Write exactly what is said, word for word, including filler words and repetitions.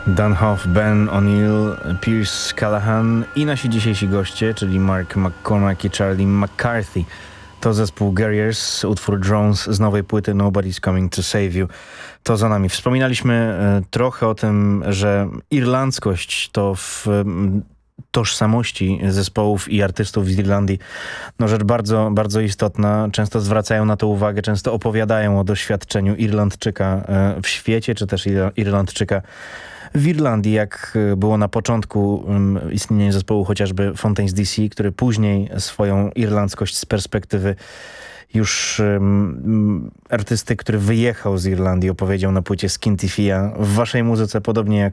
Dan Hoff, Ben O'Neill, Pierce Callahan i nasi dzisiejsi goście, czyli Mark McCormack i Charlie McCarthy. To zespół Guerriers, utwór Drones z nowej płyty Nobody's Coming to Save You. To za nami. Wspominaliśmy e, trochę o tym, że irlandzkość to w e, tożsamości zespołów i artystów z Irlandii no rzecz bardzo, bardzo istotna. Często zwracają na to uwagę, często opowiadają o doświadczeniu Irlandczyka e, w świecie, czy też Ir- Irlandczyka w Irlandii, jak było na początku um, istnienia zespołu chociażby Fontaines D C, który później swoją irlandzkość z perspektywy już um, artysty, który wyjechał z Irlandii, opowiedział na płycie Skinty Fia. W waszej muzyce, podobnie jak